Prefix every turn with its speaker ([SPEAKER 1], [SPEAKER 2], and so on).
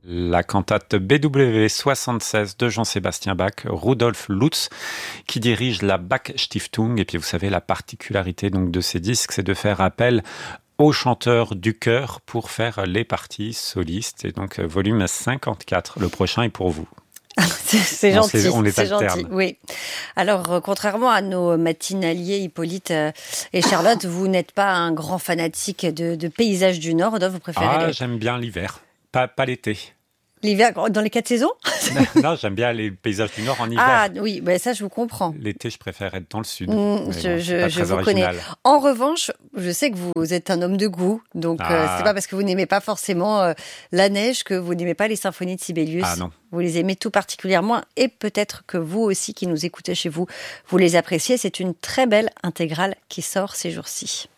[SPEAKER 1] La cantate BW 76 de Jean-Sébastien Bach, Rudolf Lutz, qui dirige la Bach Stiftung. Et puis vous savez, la particularité donc de ces disques, c'est de faire appel aux chanteurs du chœur pour faire les parties solistes. Et donc volume 54, le prochain est pour vous.
[SPEAKER 2] C'est gentil,
[SPEAKER 1] on les
[SPEAKER 2] c'est
[SPEAKER 1] alterne.
[SPEAKER 2] gentil, oui. Alors, contrairement à nos matinaliers Hippolyte et Charlotte, vous n'êtes pas un grand fanatique de paysages du Nord, donc vous préférez
[SPEAKER 1] J'aime bien l'hiver, pas l'été.
[SPEAKER 2] l'hiver dans les 4 saisons?
[SPEAKER 1] Non, j'aime bien les paysages du Nord en hiver.
[SPEAKER 2] Ah oui, ben ça je vous comprends.
[SPEAKER 1] L'été, je préfère être dans le sud.
[SPEAKER 2] Je vous connais. En revanche, je sais que vous êtes un homme de goût, donc c'est pas parce que vous n'aimez pas forcément la neige que vous n'aimez pas les symphonies de Sibelius.
[SPEAKER 1] Ah non.
[SPEAKER 2] Vous les aimez tout particulièrement et peut-être que vous aussi qui nous écoutez chez vous, vous les appréciez. C'est une très belle intégrale qui sort ces jours-ci.